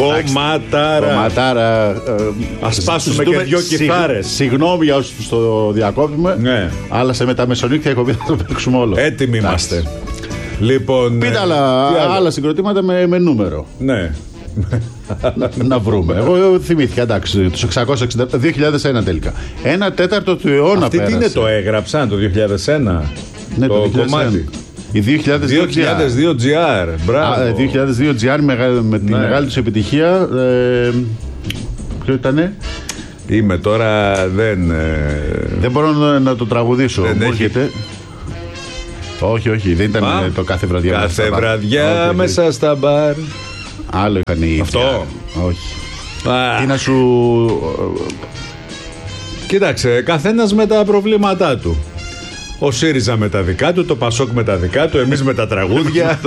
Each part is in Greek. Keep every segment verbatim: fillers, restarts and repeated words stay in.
Κομματάρα. Κομματάρα. Ας σπάσουμε και δυο κιθάρες. Συγγνώμη για όσους το διακόπτουμε. Ναι. Αλλά σε μεταμεσονύχτια εκπομπή θα το παίξουμε όλο. Έτοιμοι είμαστε. Λοιπόν. Πείτε άλλα, άλλα συγκροτήματα με, με νούμερο. Ναι. να, να βρούμε. Εγώ θυμήθηκα, εντάξει, τους εξακόσια εξήντα, δύο χιλιάδες ένα τελικά. Ένα τέταρτο του αιώνα αυτή πέρασε. Τι είναι, το έγραψαν το δύο χιλιάδες ένα. Ναι, το, το δύο χιλιάδες ένα. κομμάτι. Η δύο χιλιάδες δύο τζι αρ. Μπράβο. δύο χιλιάδες δύο τζι αρ με, με τη ναι. μεγάλη τους επιτυχία. Ε, ποιο ήτανε? Είμαι τώρα, δεν... Ε... Δεν μπορώ να, να το τραγουδήσω. Δεν μου έρχεται. Όχι, όχι, δεν ήταν Α, το κάθε βραδιά. Κάθε βραδιά μέσα όχι, στα μπαρ. Άλλο είχαν οι αυτό. Πια. Όχι. Α. Τι να σου... Κοίταξε, καθένας με τα προβλήματά του. Ο ΣΥΡΙΖΑ με τα δικά του, το ΠΑΣΟΚ με τα δικά του, εμείς με τα τραγούδια.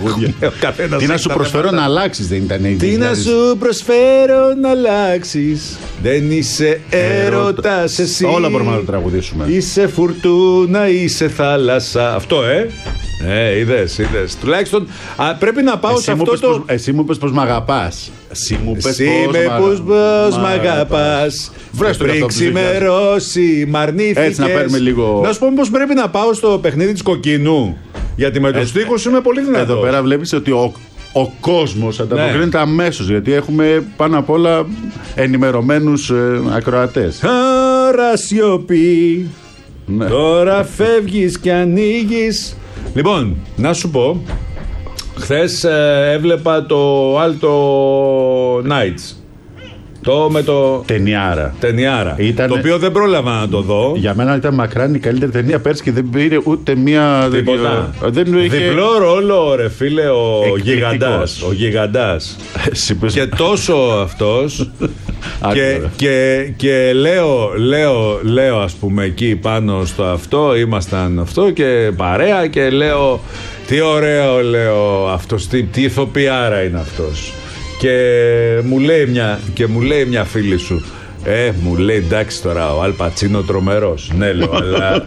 Τι να σου προσφέρω να αλλάξεις, δεν ήταν η Τι να σου προσφέρω να αλλάξεις. Δεν είσαι έρωτας εσύ. Όλα μπορούμε να το τραγουδήσουμε. Είσαι φουρτούνα, είσαι θάλασσα. Αυτό, ε. Ε, είδες, είδες. Τουλάχιστον α, πρέπει να πάω εσύ σε αυτό το... το... Εσύ μου είπες πως μ' αγαπάς. Εσύ μου είπες πως μ' αγαπάς. Βρες το πριν ξημερώσει, μ' αρνήθηκες. Έτσι να παίρνουμε λίγο... Να σου πω πως πρέπει να πάω στο παιχνίδι της Κοκκινού. Γιατί με τους στίχους είμαι πολύ δυνατός. Εδώ πέρα βλέπεις ότι ο, ο κόσμος ανταποκρίνεται ναι. αμέσως. Γιατί έχουμε πάνω απ' όλα ενημερωμένους ε, ακροατές. Άρα σιωπή, ναι. Τώρα φεύγεις και ανοίγεις. Λοιπόν, να σου πω, χθες ε, έβλεπα το Alto Nights. Το με το... Ταινιάρα. Ταινιάρα. Ήτανε... Το οποίο δεν πρόλαβα να το δω. Για μένα ήταν μακράν η καλύτερη ταινία πέρσι και δεν πήρε ούτε μία... Τίποτα. Δεν είχε... Διπλό ρόλο, ρε φίλε, ο Γιγαντάς. Ο Γιγαντάς. Και τόσο αυτός... και, και, και λέω, λέω, λέω ας πούμε εκεί πάνω στο αυτό, ήμασταν αυτό και παρέα και λέω τι ωραίο, λέω αυτός, τι, τι ηθοποιάρα είναι αυτός. Και μου λέει μια, και μου λέει μια φίλη σου, ε, μου λέει εντάξει τώρα ο Αλ Πατσίνο τρομερός. Ναι, λέω, αλλά...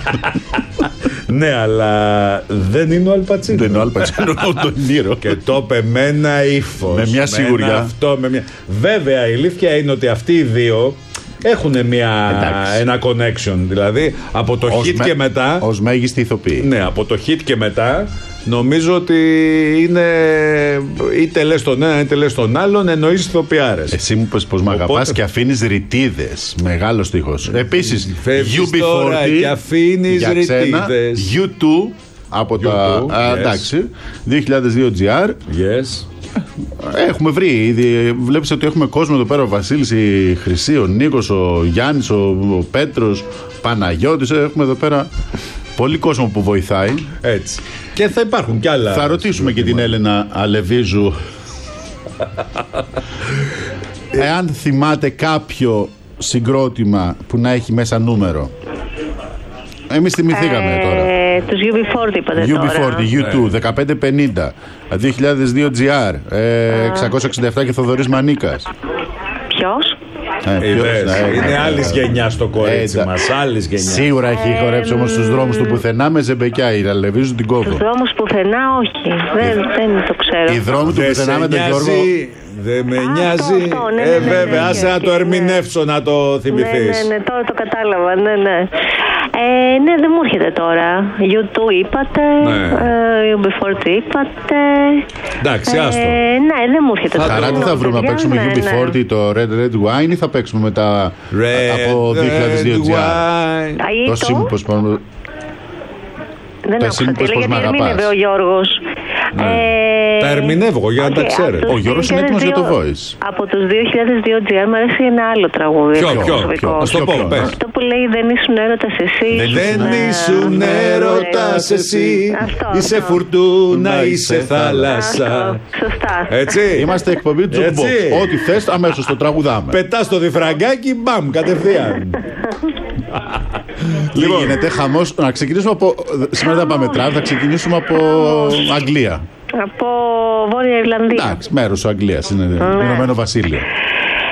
ναι, αλλά δεν είναι ο Αλ Πατσίνο. Δεν είναι ο Αλ Πατσίνο, ο Ντονίρο. Και το είπε με ένα ύφος. Με μια σιγουριά. Αυτό, με μια... Βέβαια, η αλήθεια είναι ότι αυτοί οι δύο έχουν μια, ένα connection. Δηλαδή, από το ως hit με, και μετά... ως μέγιστη ηθοποιή. Ναι, από το hit και μετά... Νομίζω ότι είναι είτε λες τον ένα είτε λες τον άλλον, εννοείς ηθοποιάρες. Εσύ μου πες πως μ' αγαπάς και αφήνεις ρητίδες. Μεγάλος στίχος. Επίσης, φεύγεις τώρα και αφήνεις ρητίδες. γιου τού από γιου τού, τα... Α, yes. εντάξει, δύο χιλιάδες δύο τζι αρ. Yes. Έχουμε βρει ήδη. Βλέπεις ότι έχουμε κόσμο εδώ πέρα. Ο Βασίλης, η Χρυσή, ο Νίκος, ο Γιάννης, ο, ο Πέτρος, Παναγιώτης. Έχουμε εδώ πέρα πολύ κόσμο που βοηθάει. Έτσι. Και θα υπάρχουν κι άλλα. Θα ρωτήσουμε και την Έλενα Αλεβίζου εάν θυμάται κάποιο συγκρότημα που να έχει μέσα νούμερο. Εμείς θυμηθήκαμε ε, τώρα. Τους γιου μπι φορτί είπατε γιου μπι φορτί, τώρα. γιου τού, δεκαπέντε πενήντα, δύο χιλιάδες δύο τζι αρ, ε, εξακόσια εξήντα επτά και Θοδωρής Μανίκας. Ποιος? Ε, ποιος ε, είναι άλλη γενιά το κορίτσι μας. Άλλης γενιά. Σίγουρα έχει χορέψει όμως στους δρόμους του πουθενά με ζεμπεκιά. Η Αλεβίζου την κόβω. Στους δρόμους πουθενά, όχι. Δεν, δεν το ξέρω. Οι δρόμοι του πουθενά με τον Γιώργο. Δεν με νοιάζει. Ε, βέβαια, άσε να το ερμηνεύσω, να το θυμηθείς. Ναι, ναι, τώρα το κατάλαβα. Ναι, ναι. Ε, ναι, δεν μου έρχεται τώρα. γιου τού είπατε, γιου μπι φορτί είπατε. Εντάξει, άστο. Ναι, δεν μου έρχεται τώρα. Χαρά, τι θα βρούμε, να παίξουμε γιου μπι φορτί το Red Red Wine ή θα παίξουμε μετά από δύο χιλιάδες δύο τζι αρ. Το σύμπος πάνω. Δεν άκουσα τι λέει, γιατί ερμήνευε ο Γιώργος. Ναι. Ε, τα ερμηνεύω για να okay, τα ξέρετε. Ο Γιώργος είναι έτοιμος για το Voice. Από τους δύο χιλιάδες δύο τζι αρ μου αρέσει ένα άλλο τραγούδι. Ποιο, ποιο, ποιο. Ας το πω, πες. Αυτό που λέει δεν ήσουν έρωτας εσύ. Δεν ήσουν έρωτας εσύ. Είσαι φουρτούνα, είσαι θάλασσα. Σωστά. Έτσι. Είμαστε εκπομπή του Jukebox. Ό,τι θες αμέσως το τραγουδάμε. Πετάς το διφραγκάκι, μπαμ, κατευθείαν. Λοιπόν, γίνεται χαμός. Να ξεκινήσουμε από. Σήμερα δεν πάμε τραβ, θα ξεκινήσουμε από Αγγλία. Από Βόρεια Ιρλανδία. Εντάξει, μέρος της Αγγλίας είναι. Ηνωμένο Βασίλειο.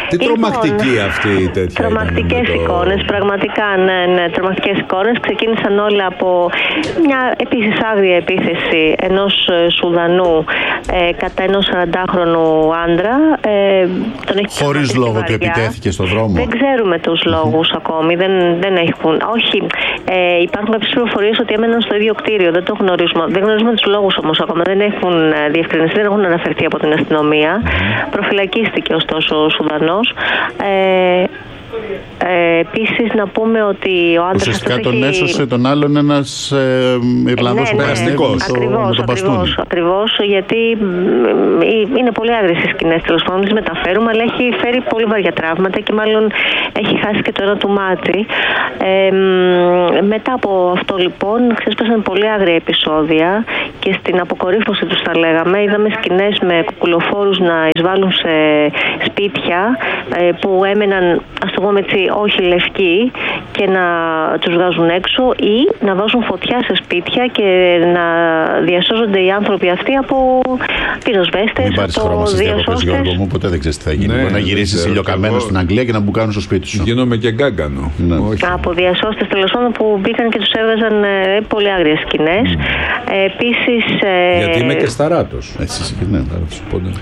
Τι λοιπόν, τρομακτική αυτή η τέτοια. Τρομακτικές το... εικόνες, πραγματικά, ναι, ναι, τρομακτικές εικόνες. Ξεκίνησαν όλα από μια επίσης άγρια επίθεση ενός Σουδανού ε, κατά ενός σαραντάχρονου άντρα. Ε, τον Χωρίς λόγο του επιτέθηκε στον δρόμο. Δεν ξέρουμε τους λόγους ακόμη. Δεν, δεν έχουν. Όχι. Ε, υπάρχουν κάποιες πληροφορίες ότι έμεναν στο ίδιο κτίριο. Δεν το γνωρίζουμε. Δεν γνωρίζουμε τους λόγους όμως ακόμα. Δεν έχουν διευκρινιστεί, δεν έχουν αναφερθεί από την αστυνομία. Mm. Προφυλακίστηκε ωστόσο ο Σουδανός. Ε, Ε, επίσης να πούμε ότι ο άντρας ουσιαστικά αυτός τον έχει... έσωσε τον άλλον ένας ε, Ιρλανδός ναι, περαστικός ναι, ακριβώς, ακριβώς, ακριβώς, γιατί είναι πολύ άγριες οι σκηνές, τέλος πάντων τις μεταφέρουμε, αλλά έχει φέρει πολύ βαριά τραύματα και μάλλον έχει χάσει και το ένα του μάτι. Ε, μετά από αυτό λοιπόν ξέσπασαν πολύ άγρια επεισόδια και στην αποκορύφωση τους θα λέγαμε είδαμε σκηνές με κουκουλοφόρους να εισβάλλουν σε σπίτια ε, που έμεναν, ας το πούμε έτσι, όχι λευκοί και να τους βγάζουν έξω ή να βάζουν φωτιά σε σπίτια και να διασώζονται οι άνθρωποι αυτοί από πυροσβέστες, μην πάρεις από χρώμα στις διακοπές, Γιώργο μου, ποτέ δεν ξέρεις τι θα γίνει. Ναι, μπορεί να γυρίσεις ηλιοκαμένος στην Αγγλία και να μπουκάνουν στο σπίτι σου. Γίνομαι και γκάγκανο. Ναι. Από διασώστες τέλος πάντων που μπήκαν και τους έβγαζαν ε, πολύ άγριες σκηνές. Mm. Ε, επίσης... Ε, γιατί είμαι και σταράτος. Έτσι, ναι, θα σου πω, ναι.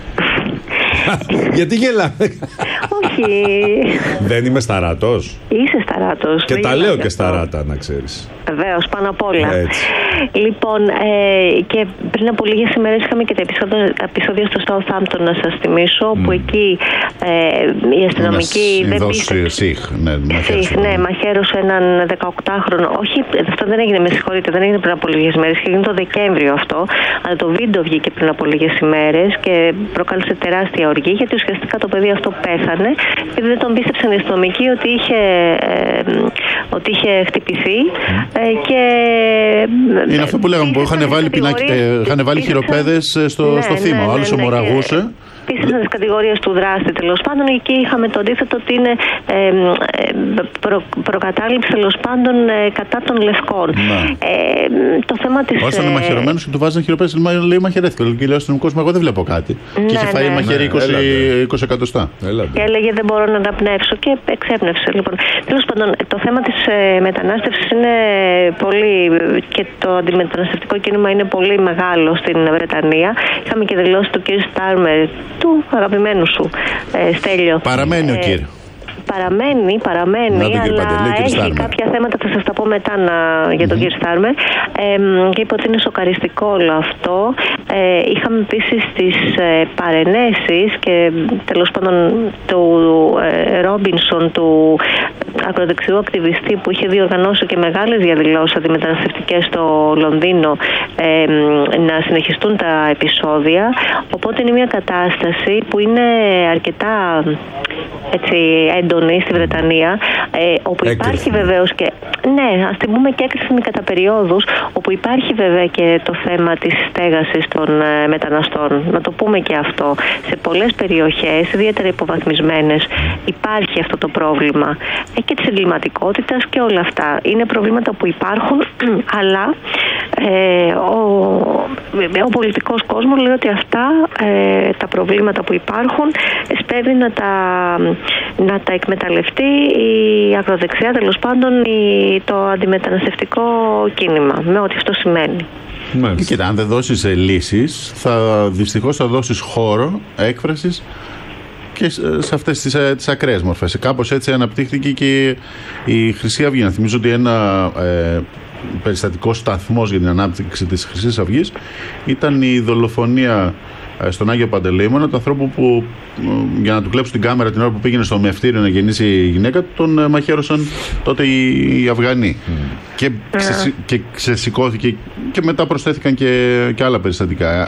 Γιατί γελάμε? Όχι. Δεν είμαι σταράτος. Είσαι σταράτος. Και τα λέω και σταράτα, να ξέρεις. Βεβαίως, πάνω απ' όλα. Έτσι. Λοιπόν, ε, και πριν από λίγες ημέρες είχαμε και τα επεισόδια στο Southampton, να σας θυμίσω, mm. που εκεί ε, οι αστυνομικοί δεν πίστεψαν. Σιχ, ναι, Σιχ, ναι, μαχαίρωσε έναν δεκαοκτάχρονο. Όχι, αυτό δεν έγινε, με συγχωρείτε, δεν έγινε πριν από λίγες ημέρες, και έγινε το Δεκέμβριο αυτό. Αλλά το βίντεο βγήκε πριν από λίγες ημέρες και προκάλεσε τεράστια οργή, γιατί ουσιαστικά το παιδί αυτό πέθανε, γιατί δεν τον πίστεψαν οι αστυνομικοί ότι είχε, ε, ότι είχε χτυπηθεί. Mm. Ε, και είναι αυτό που λέγαμε, που είχαν βάλει, ε, είχαν βάλει χειροπέδες στο, ναι, στο θύμα. Ναι, ο άλλος ναι, ναι, ομοραγούσε. Πίστεψαν τις κατηγορίες του δράστη, τέλος πάντων. Εκεί είχαμε το αντίθετο ότι είναι ε, προ, προκατάληψη, τέλος πάντων, ε, κατά των λευκών. Ναι. Ε, το θέμα της. Όσο ήταν μαχαιρωμένος και του βάζανε χειροπέδες, λέει μαχαιρέθηκε. Και λέει ο αστυνομικός, μα εγώ δεν βλέπω κάτι. Ναι, και είχε φάει ναι, μαχαίρι ναι, είκοσι εκατοστά. Και έλεγε δεν μπορώ να αναπνεύσω και εξέπνευσε. Λοιπόν, τέλος πάντων, το θέμα της ε, μετανάστευσης είναι πολύ. Και το αντιμεταναστευτικό κίνημα είναι πολύ μεγάλο στην Βρετανία. Είχαμε και δηλώσει του κ. Στάρμερ, του αγαπημένου σου, ε, Στέλιο. Παραμένει ο κύριος. Παραμένει, παραμένει, αλλά Παντελή, έχει Στάρμερ. Κάποια θέματα, θα σας τα πω μετά να, για τον mm-hmm. κύριο Στάρμερ. Ε, και είπε ότι είναι σοκαριστικό όλο αυτό. Ε, είχαμε επίσης τις ε, παρενέσεις και τέλος πάντων του ε, Ρόμπινσον, του ακροδεξιού ακτιβιστή που είχε διοργανώσει και μεγάλες διαδηλώσεις αντιμεταναστευτικές στο Λονδίνο, ε, να συνεχιστούν τα επεισόδια. Οπότε είναι μια κατάσταση που είναι αρκετά έτσι έντονη στη Βρετανία, ε, όπου υπάρχει βεβαίως και, ναι, ας την πούμε και έκρηθμη κατά περιόδους, όπου υπάρχει βέβαια και το θέμα της στέγασης των ε, μεταναστών. Να το πούμε και αυτό. Σε πολλές περιοχές, ιδιαίτερα υποβαθμισμένες, υπάρχει αυτό το πρόβλημα. Ε, και της εγκληματικότητας και όλα αυτά. Είναι προβλήματα που υπάρχουν, αλλά ε, ο, ο πολιτικός κόσμος λέει ότι αυτά ε, τα προβλήματα που υπάρχουν σπέβει να τα, να τα εκμεταλλευτεί η ακροδεξιά, τέλος πάντων η, το αντιμεταναστευτικό κίνημα, με ό,τι αυτό σημαίνει. Μάλιστα. Κοίτα, αν δεν δώσεις λύσεις, θα, δυστυχώς θα δώσεις χώρο έκφρασης και σε αυτές τις, τις ακραίες μορφές. Κάπως έτσι αναπτύχθηκε και η Χρυσή Αυγή. Να θυμίζω ότι ένα ε, περιστατικό σταθμός για την ανάπτυξη της Χρυσής Αυγής ήταν η δολοφονία στον Άγιο Παντελεήμονα του ανθρώπου που για να του κλέψουν την κάμερα την ώρα που πήγαινε στο μευτήριο να γεννήσει η γυναίκα, τον μαχαίρωσαν τότε οι, οι Αφγανοί. Mm. Και, ξεσυ, και ξεσηκώθηκε και μετά προσθέθηκαν και, και άλλα περιστατικά.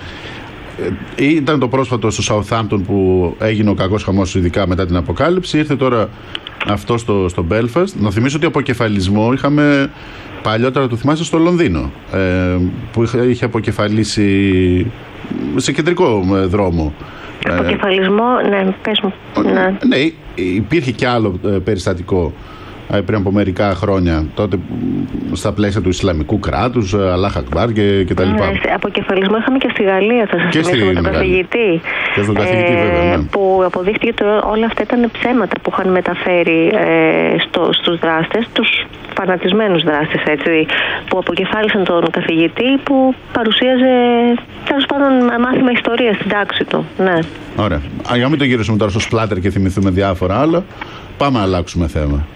Ε, ήταν το πρόσφατο στο Southampton που έγινε ο κακός χαμός, ειδικά μετά την αποκάλυψη. Ήρθε τώρα αυτό στο, στο Belfast. Να θυμίσω ότι αποκεφαλισμό είχαμε παλιότερα, το θυμάσαι, στο Λονδίνο, ε, που είχε, είχε αποκεφαλίσει σε κεντρικό δρόμο. Αποκεφαλισμό, ναι, πες μου. Ναι, ναι, υπήρχε και άλλο περιστατικό πριν από μερικά χρόνια, τότε στα πλαίσια του Ισλαμικού κράτους, Αλάχ Ακμπάρ και, και τα λοιπά. Ναι, αποκεφαλισμό είχαμε και στη Γαλλία, θα σας θυμίσω, με τον καθηγητή. Και στον καθηγητή, ε, βέβαια. Ναι. Που αποδείχτηκε ότι όλα αυτά ήταν ψέματα που είχαν μεταφέρει ε, στο, στους δράστες, τους φανατισμένους δράστες, έτσι, που αποκεφάλισαν τον καθηγητή που παρουσίαζε, τέλος πάντων, μάθημα ιστορία στην τάξη του. Ναι. Ωραία. Α, για να μην το γυρίσουμε τώρα στο σπλάτερ και θυμηθούμε διάφορα άλλα, πάμε να αλλάξουμε θέμα.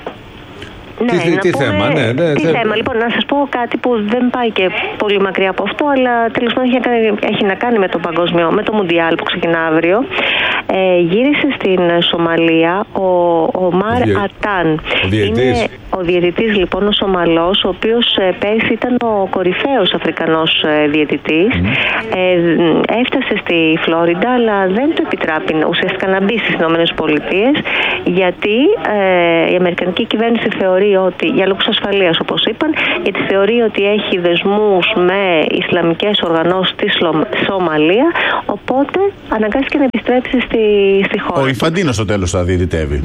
Ναι, τι τι πούμε, θέμα, ναι, ναι. Τι θε... θέμα, λοιπόν, να σας πω κάτι που δεν πάει και πολύ μακριά από αυτό, αλλά τέλος πάντων έχει, έχει να κάνει με το παγκόσμιο, με το Μουντιάλ που ξεκινά αύριο. Ε, γύρισε στην Σομαλία ο, ο Μαρ Διε... Ατάν. Ο διαιτητής. Είναι ο διαιτητής, λοιπόν, ο Σομαλός, ο οποίος ε, πέρσι ήταν ο κορυφαίος Αφρικανός ε, διαιτητής. Mm. Ε, έφτασε στη Φλόριντα, αλλά δεν του επιτράπει ουσιαστικά να μπει στις ΗΠΑ, γιατί ε, η Αμερικανική κυβέρνηση θεωρεί ότι, για λόγους ασφαλείας όπως είπαν, γιατί θεωρεί ότι έχει δεσμούς με Ισλαμικές οργανώσεις στη Σομαλία, οπότε αναγκάστηκε να επιστρέψει στη, στη χώρα. Ο Ινφαντίνο στο τέλος θα διαιτητεύει.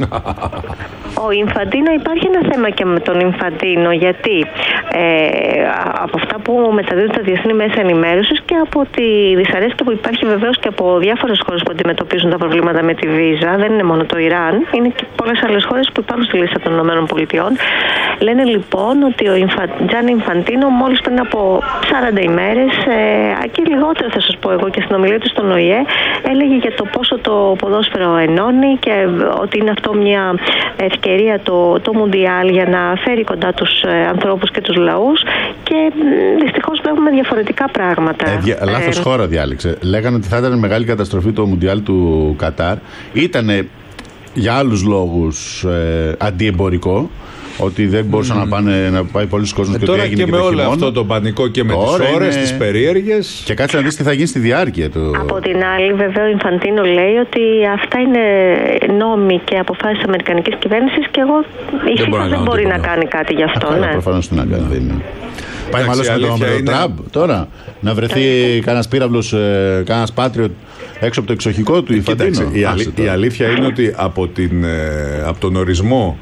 Ο Ινφαντίνο, υπάρχει ένα θέμα και με τον Ινφαντίνο, γιατί ε, από αυτά που μεταδίδουν τα διεθνή μέσα ενημέρωσης και από τη δυσαρέσκεια που υπάρχει βεβαίως και από διάφορες χώρες που αντιμετωπίζουν τα προβλήματα με τη βίζα, δεν είναι μόνο το Ιράν, είναι και πολλές άλλες χώρες που υπάρχουν στη λίστα των ΗΠΑ. Λένε λοιπόν ότι ο Ινφα... Τζάνι Ινφαντίνο μόλις πριν από σαράντα ημέρες ε, και λιγότερο θα σας πω εγώ και στην ομιλία του στον ΟΗΕ έλεγε για το πόσο το ποδόσφαιρο ενώνει και ότι είναι αυτό μια ευκαιρία το, το Μουντιάλ για να φέρει κοντά τους ε, ανθρώπους και τους λαούς και ε, δυστυχώς βλέπουμε διαφορετικά πράγματα. Ε, δια... Λάθος ε... χώρα διάλεξε. Λέγανε ότι θα ήταν μεγάλη καταστροφή το Μουντιάλ του Κατάρ. Ήτανε για άλλους λόγους ε, αντιεμπορικό. Ότι δεν μπορούσαν mm. να, πάνε, να πάει πολλοί κόσμος ε, και τώρα ότι έγινε και, και με το όλο χειμώνα. Αυτό το πανικό και με τώρα τις ώρες, είναι... τις περίεργες. Και κάτσε να δεις τι θα γίνει στη διάρκεια του. Από την άλλη, βέβαια, ο Ινφαντίνο λέει ότι αυτά είναι νόμοι και αποφάσεις της Αμερικανικής κυβέρνησης και εγώ ίσως δεν, δεν μπορεί να κάνει κάτι γι' αυτό. Αυτό ναι. προφανώς την κάνει. Ναι. Πάει μάλλον με τον είναι... Τραμπ τώρα να βρεθεί κανένας πύραυλος, ε, κανένας Patriot έξω από το εξοχικό του Ινφαντίνο. Η, αλή... η αλήθεια είναι ότι από, την, ε, από τον ορισμό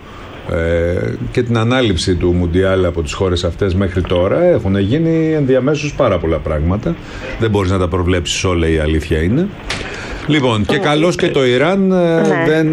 Ε, και την ανάληψη του Μουντιάλ από τις χώρες αυτές μέχρι τώρα έχουν γίνει ενδιαμέσως πάρα πολλά πράγματα. Δεν μπορείς να τα προβλέψεις όλα, η αλήθεια είναι. Λοιπόν, και καλώς και το Ιράν ναι. δεν,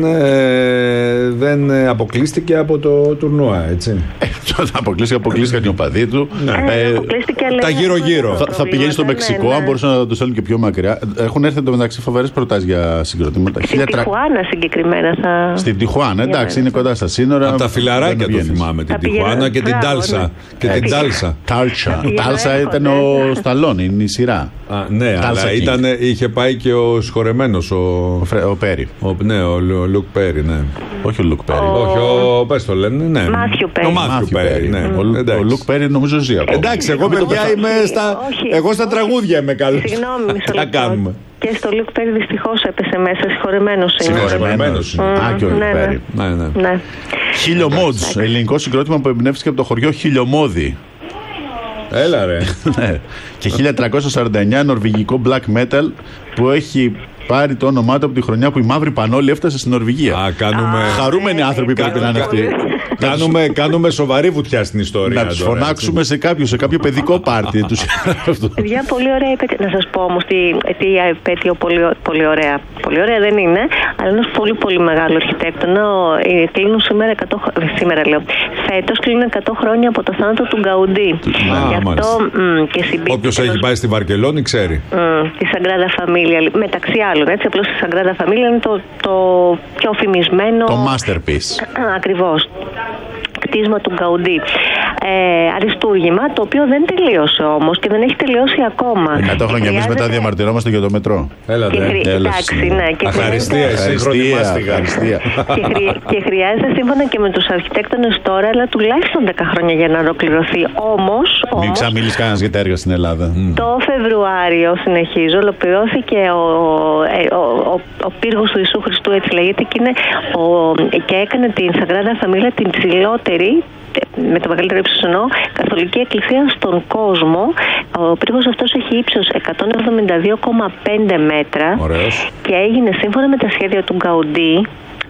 ε, δεν αποκλείστηκε από το τουρνουά, έτσι. Ε, αποκλείστηκε, αποκλείστηκαν οι οπαδοί του. Ναι. Ε, ε, τα γύρω-γύρω. Θα, θα πηγαίνει στο Μεξικό, ναι, αν μπορούσαν να το στέλνουν και πιο μακριά. Έχουν έρθει εντωμεταξύ φοβερές προτάσεις για συγκροτήματα. Στην Τιχουάνα συγκεκριμένα θα. Στην Τιχουάνα, εντάξει, είναι κοντά στα σύνορα. Από τα φιλαράκια το θυμάμαι, την Τιχουάνα και την Τάλσα. Και την Τάλσα. Τάλσα ήταν ο Σταλόνι, είναι η σειρά. Ναι, αλλά είχε πάει και ο συγχωρεμένος ο. Ο Πέρι. Ναι, ο Λουκ Πέρι, ναι. Όχι ο Λουκ Πέρι. Όχι, ο. Πες το λένε, ναι. Μάθιου Πέρι. Ο Μάθιου Πέρι, ναι. Ο Λουκ Πέρι νομίζω ζει ακόμα. Εντάξει, εγώ παιδιά είμαι στα. Εγώ στα τραγούδια είμαι καλός. Συγγνώμη, μισό λεπτό. Τι κάνουμε. Και στο Λουκ Πέρι δυστυχώς έπεσε μέσα, συγχωρεμένος είναι. Συγχωρεμένος είναι. Α, και ο Λουκ Πέρι. Ναι, ναι. Χιλιομόδς, ελληνικό συγκρότημα που εμπνεύστηκε από το χωριό Χιλιομόδι. Έλα ρε. Και χίλια τριακόσια σαράντα εννιά νορβηγικό black metal που έχει πάρει το όνομά του από τη χρονιά που η Μαύρη Πανόλη έφτασε στην Νορβηγία. Α, κάνουμε... Χαρούμενοι άνθρωποι πρέπει να είναι αυτοί. Κάνουμε, κάνουμε σοβαρή βουτιά στην ιστορία. Να τους φωνάξουμε σε κάποιο, σε κάποιο παιδικό πάρτι. Παιδιά, πολύ ωραία επέτειο. Να σας πω όμως τι, τι επέτειο πολύ, πολύ ωραία. Πολύ ωραία δεν είναι, αλλά ένας πολύ πολύ μεγάλο αρχιτέκτονα. Κλείνουν σήμερα εκατό, σήμερα λέω, φέτος κλείνουν εκατό χρόνια από το θάνατο του Γκαουντί. Όποιος έχει πάει στη Βαρκελόνη ξέρει. Τη Σαγκράδα Φαμίλια, μεταξύ άλλων. Έτσι, απλώς η Σαγκράδα Φαμίλια είναι το, το πιο φημισμένο. Το masterpiece. Ακριβώς. Κτίσμα του Γκαουντί. Ε, αριστούργημα, το οποίο δεν τελείωσε όμως και δεν έχει τελειώσει ακόμα. εκατό χρόνια εμείς μετά διαμαρτυρόμαστε για το μετρό. Έλα, και χρει... Εντάξει, ναι. Και αχαριστία, αχαριστία. και, χρει... και χρειάζεται σύμφωνα και με τους αρχιτέκτονες τώρα, αλλά τουλάχιστον δέκα χρόνια για να ολοκληρωθεί. Όμως. Μην ξαμιλείς κανένας για τα έργα στην Ελλάδα. Mm. Το Φεβρουάριο, συνεχίζω, ολοκληρώθηκε ο, ο, ο, ο πύργος του Ιησού Χριστού, έτσι λέγεται, και, είναι ο, και έκανε την Σαγκράδα Φαμίλια την ψηλότερη, με το μεγαλύτερο ύψος εννοώ, καθολική εκκλησία στον κόσμο. Ο πύργος αυτός έχει ύψος εκατόν εβδομήντα δύο κόμμα πέντε μέτρα. Ωραίος. Και έγινε σύμφωνα με τα σχέδια του Γκαουντί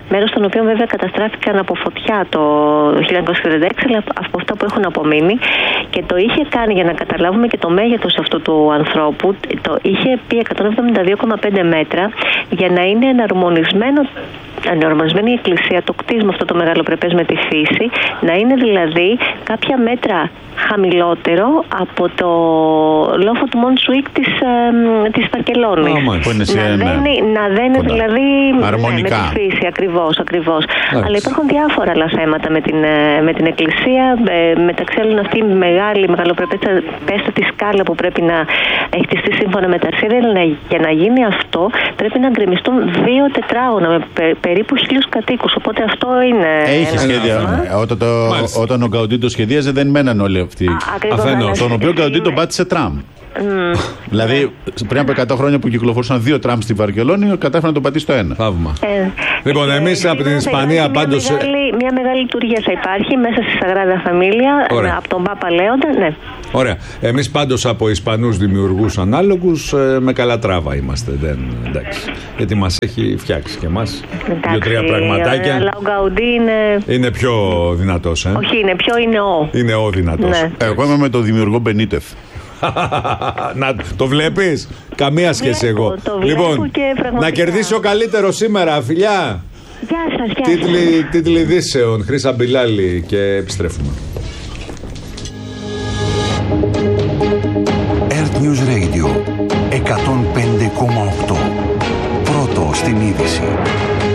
μέρος των οποίων βέβαια καταστράφηκαν από φωτιά το χίλια εννιακόσια τριάντα έξι, αλλά από αυτά που έχουν απομείνει. Και το είχε κάνει, για να καταλάβουμε και το μέγεθος αυτού του ανθρώπου, το είχε πει εκατόν εβδομήντα δύο κόμμα πέντε μέτρα για να είναι εναρμονισμένο. Εναρμονισμένη η εκκλησία, το κτίσμα αυτό το μεγαλοπρεπές με τη φύση, να είναι δηλαδή κάποια μέτρα χαμηλότερο από το λόφο του Μονσουίκ της, ε, της Βαρκελόνης. Oh, που είναι σε να, δένει, να δένει δηλαδή αρμονικά. Ναι, με τη φύση, ακριβώς, ακριβώς. Αλλά υπάρχουν διάφορα άλλα θέματα με την, με την εκκλησία, ε, μεταξύ άλλων αυτή η μεγάλη, μεγαλοπρεπέστατη σκάλα που πρέπει να χτιστεί σύμφωνα με τα αρχαία. Για να γίνει αυτό πρέπει να γκρεμιστούν δύο τετράγωνα με περίπου χίλιους κατοίκους, οπότε αυτό είναι. Έχει σχέδια. Όταν, το, όταν ο Γκαουντί το σχεδίαζε, δεν μέναν όλοι αυτοί. Αφενός. Τον οποίο Γκαουντί τον πάτησε τραμ. Mm. Δηλαδή, πριν από εκατό χρόνια που κυκλοφορούσαν δύο τραμ στη Βαρκελόνη, κατάφερε να τον πατήσει το ένα. Θαύμα. Ε, λοιπόν, ε, εμείς από την Ισπανία πάντως. Μια μεγάλη, μια μεγάλη λειτουργία θα υπάρχει μέσα στη Σαγράδα Φαμίλια, από τον Πάπα Λέοντα. Ναι. Ωραία. Εμείς πάντως από Ισπανούς δημιουργούς ανάλογους με Καλατράβα είμαστε. Δεν, εντάξει. Γιατί μας έχει φτιάξει και εμάς δύο-τρία πραγματάκια. Αλλά ο Γκαουντί είναι. Είναι πιο δυνατός, ε. Όχι, είναι πιο είναι ο. Είναι ο δυνατός. Ναι. Εγώ είμαι με τον δημιουργό Μπενίτεθ. Να το βλέπεις. Καμία σχέση βλέπω, εγώ. Λοιπόν, να κερδίσει ο καλύτερο σήμερα, φιλιά. Γεια σας, γεια Τίτλοι, τίτλοι ειδήσεων, Χρύσα Μπιλάλη, και επιστρέφουμε. Earth News Radio εκατόν πέντε κόμμα οκτώ. Πρώτο στην είδηση.